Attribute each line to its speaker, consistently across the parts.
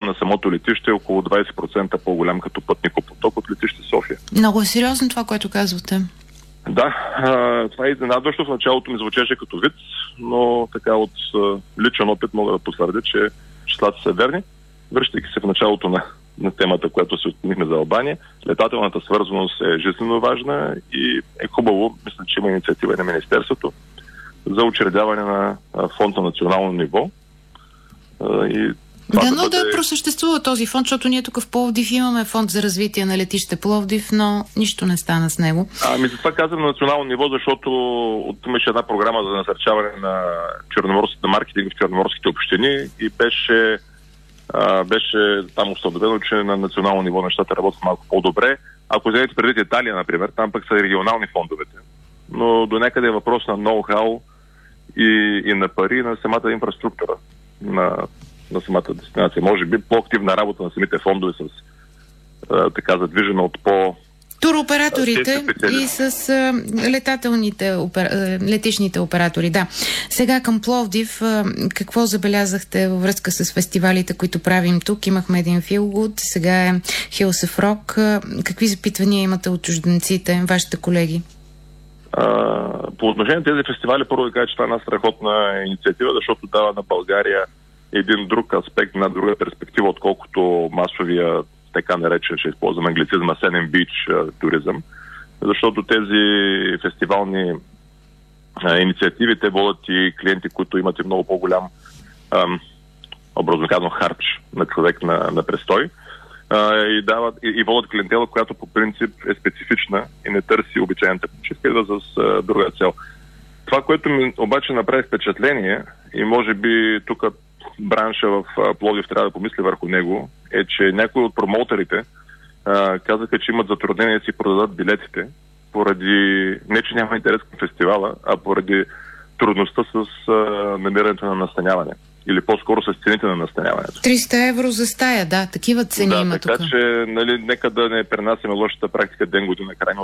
Speaker 1: на самото летище е около 20% по-голям като пътникопоток от летище София.
Speaker 2: Много е сериозно това, което казвате.
Speaker 1: Да, това е изненадващо. В началото ми звучеше като виц, но така от личен опит мога да потвърдя, че числата са верни. Връщайки се в началото на темата, която се отклонихме за Албания, летателната свързаност е жизненно важна и е хубаво, мисля, че има инициатива на Министерството за учредяване на фонд на национално ниво.
Speaker 2: Да просъществува този фонд, защото ние тук в Пловдив имаме фонд за развитие на летище Пловдив, но нищо не стана с него.
Speaker 1: Затова казвам на национално ниво, защото имаше една програма за насърчаване на маркетинг в черноморските общини и беше там установено, че на национално ниво нещата работят малко по-добре. Ако вземете преди Италия, например, там пък са регионални фондовете. Но до някъде е въпрос на ноу-хау и на пари, и на самата инфраструктура на самата дестинация. Може би по-активна работа на самите фондове с така задвижена от
Speaker 2: туроператорите и с летишните оператори. Да. Сега към Пловдив, какво забелязахте във връзка с фестивалите, които правим тук? Имахме един Филгуд, сега е Hills of Rock. Какви запитвания имате от чужденците, вашите колеги?
Speaker 1: По отношение на тези фестивали, първо да кажа, че това е една страхотна инициатива, защото дава на България един друг аспект, една друга перспектива, отколкото масовия, така наречен, ще използвам англицизма, Сенен бич туризъм. Защото тези фестивални инициативи, те водят и клиенти, които имат и много по-голям образно казано харч на човек на престой. И водят клиентела, която по принцип е специфична и не търси обичайната почивка, и да с друга цел. Това, което ми обаче направи впечатление, и може би тук бранша в Пловдив трябва да помисли върху него, е, че някои от промоутерите казаха, че имат затруднение да си продадат билетите, поради не, че няма интерес към фестивала, а поради трудността с намирането на настаняване. Или по-скоро с цените на настаняването.
Speaker 2: 300 евро за стая, да, такива цени има тук.
Speaker 1: Така че, нека да не пренасяме лошата практика ден година крайно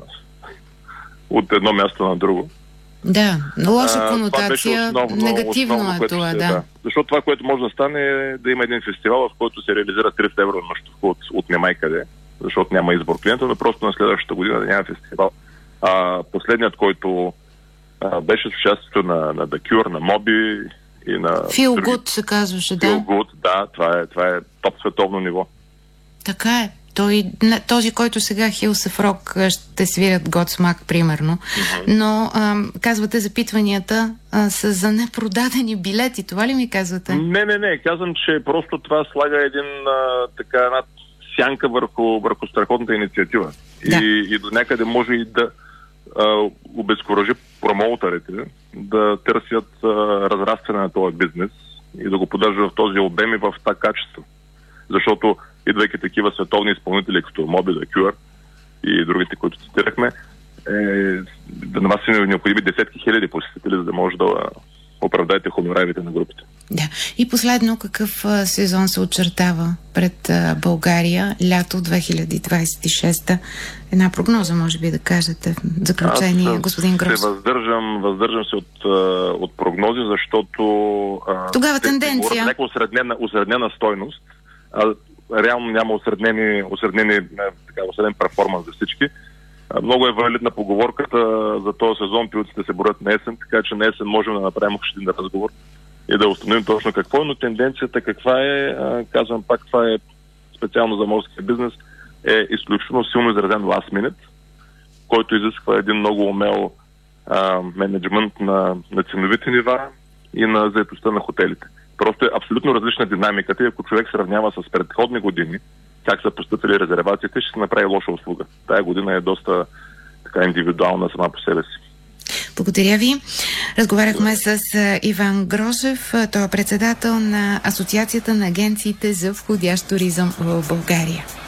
Speaker 1: от едно място на друго.
Speaker 2: Да, лоша конотация, негативно е това, да.
Speaker 1: Защото това, което може да стане, е да има един фестивал, в който се реализира 300 евро на нощувка от немай къде, защото няма избор клиента, но просто на следващата година да няма фестивал. Последният, който беше с участието на The Cure, на Моби и на...
Speaker 2: Feel Good се казваше, да.
Speaker 1: Feel Good, да, това е топ световно ниво.
Speaker 2: Така е. Този, който сега Hills of Rock ще свирят Godsmack, примерно. Но казвате, запитванията са за непродадени билети. Това ли ми казвате?
Speaker 1: Не. Казвам, че просто това слага една сянка върху страхотната инициатива. Да. И до някъде може и да обезкуражи промоутерите да търсят разрастване на този бизнес и да го поддържа в този обем и в това качество. Защото идвайки такива световни изпълнители, като Moby, The Cure и другите, които цитирахме, на вас са необходими десетки хиляди посетители, за да може да оправдаете хонорарите на групите.
Speaker 2: Да. И последно, какъв сезон се очертава пред България, лято 2026? Една прогноза, може би да кажете в заключение, господин Грос.
Speaker 1: Въздържам се от прогнози, защото
Speaker 2: тогава тенденция.
Speaker 1: Някаква осреднена стойност, реално няма осреднен перформанс за всички. Много е валидна поговорката за този сезон, пилците се борят на есен, така че на есен можем да направим още един разговор и да установим точно какво е, но тенденцията каква е, казвам пак, това е специално за морския бизнес, е изключително силно изразен last minute, който изисква един много умел менеджмент на ценовите нива и на заетостта на хотелите. Просто е абсолютно различна динамиката и ако човек сравнява с предходни години, как са постъпили резервациите, ще се направи лоша услуга. Тая година е доста така индивидуална сама по себе си.
Speaker 2: Благодаря ви. Разговаряхме с Иван Грошев. Той е председател на Асоциацията на агенциите за входящ туризъм в България.